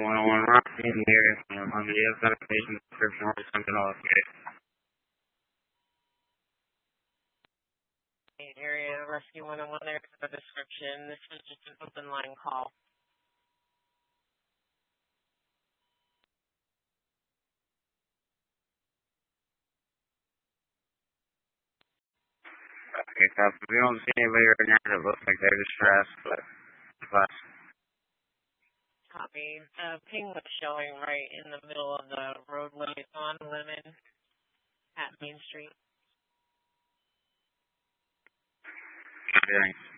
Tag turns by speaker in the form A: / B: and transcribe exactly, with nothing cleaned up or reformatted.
A: one oh one Rocky in the area from on the other side of the station description or something else. Okay.
B: Area Rescue one oh one there for the description. This is just an open line call.
A: Okay, copy. We don't see anybody right now that looks like they're distressed, but plus.
B: Copy. Uh, ping was showing right in the middle of the roadway on Lemon at Main Street.
A: Thanks.